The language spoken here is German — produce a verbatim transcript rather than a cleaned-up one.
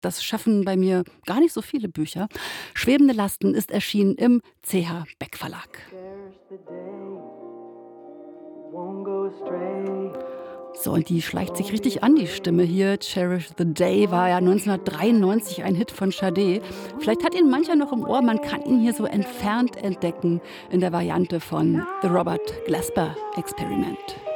Das schaffen bei mir gar nicht so viele Bücher. Schwebende Lasten ist erschienen im C H Beck Verlag. So, und die schleicht sich richtig an, die Stimme hier. Cherish the Day war ja neunzehnhundertdreiundneunzig ein Hit von Sade. Vielleicht hat ihn mancher noch im Ohr, man kann ihn hier so entfernt entdecken in der Variante von The Robert Glasper Experiment.